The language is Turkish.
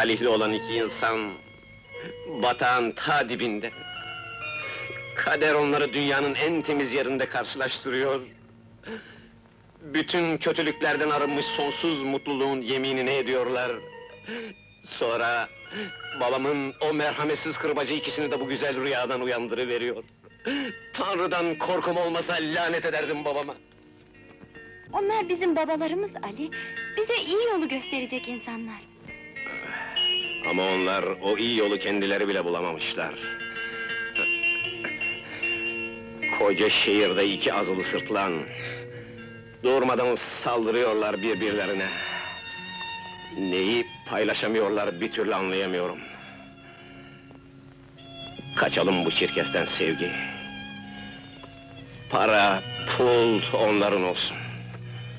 talihli olan iki insan... batağın ta dibinde. Kader onları dünyanın en temiz yerinde karşılaştırıyor. Bütün kötülüklerden arınmış sonsuz mutluluğun yeminini ediyorlar. Sonra... babamın o merhametsiz kırbacı ikisini de bu güzel rüyadan uyandırıveriyor. Tanrı'dan korkum olmasa lanet ederdim babama. Onlar bizim babalarımız Ali. Bize iyi yolu gösterecek insanlar. Ama onlar o iyi yolu kendileri bile bulamamışlar. Koca şehirde iki azılı sırtlan... durmadan saldırıyorlar birbirlerine. Neyi paylaşamıyorlar bir türlü anlayamıyorum. Kaçalım bu çirkeften Sevgi. Para, pul onların olsun.